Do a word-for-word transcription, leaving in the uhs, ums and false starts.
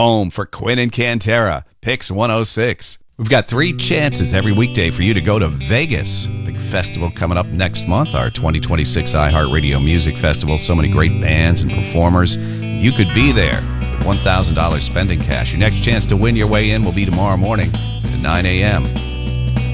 home for Quinn and Cantera, Pix one oh six. We've got three chances every weekday for you to go to Vegas. Big festival coming up next month, our twenty twenty-six iHeartRadio Music Festival. So many great bands and performers. You could be there with one thousand dollars spending cash. Your next chance to win your way in will be tomorrow morning at nine a.m.